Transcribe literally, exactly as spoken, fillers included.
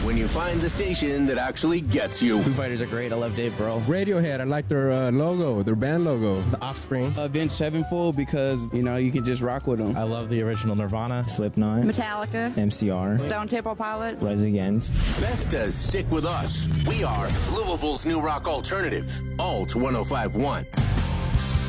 when you find the station that actually gets you. Foo Fighters are great. I love Dave Grohl. Radiohead, I like their uh, logo, their band logo. The Offspring. Avenged Sevenfold, because, you know, you can just rock with them. I love the original Nirvana, Slipknot, Metallica, M C R, Stone Temple Pilots, Rise Against. Festas stick with us. We are Louisville's new rock alternative. Alt one oh five point one.